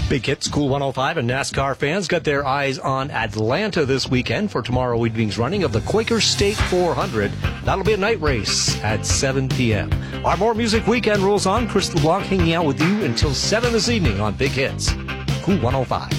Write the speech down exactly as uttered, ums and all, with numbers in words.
Big Hits, Cool one oh five, and NASCAR fans got their eyes on Atlanta this weekend for tomorrow evening's running of the Quaker State four hundred. That'll be a night race at seven p.m. Our More Music Weekend rolls on. Chris LeBlanc hanging out with you until seven this evening on Big Hits, Cool one oh five.